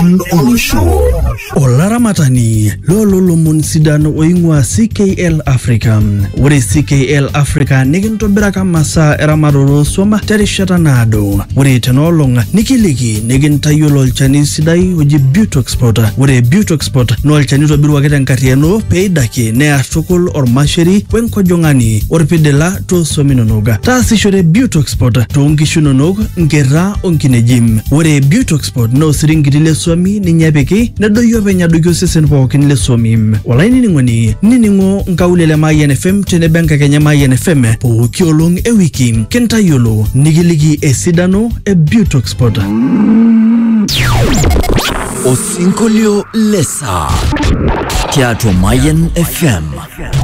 Lomon Olusho. Olaramatani lolomon sidan oingwa CKL Africa. Ore CKL Africa nikintobiraka masa eramatoro swama terishata nado. Ore tenolong nikiliki nikintayiolo olchani sidai oji Butoxport. Ore Butoxport no olchani tobiruaki tenkariano peidaki near tukul ormasheri wenkojongani orpidela to swaminonoga. Taasishore Butoxport to nkishu nonok nkera onkinejim. Ore Butoxport no siringiti le swami ninyapiki nedoyio penyadoyio sesen pookin le swami. Olaini ningoni niningo nkaulele Mayan FM tenebenka Kenya Mayan FM pooki olong ewiki kintayiolo nikiliki esidano e Butoxport. Osinkolio lesa tiatua Mayan FM.